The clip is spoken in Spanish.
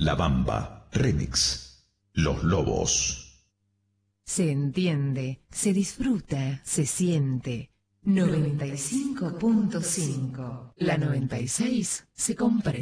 La Bamba, Remix. Los Lobos. Se entiende, se disfruta, se siente. 95.5. La 96 se comprende.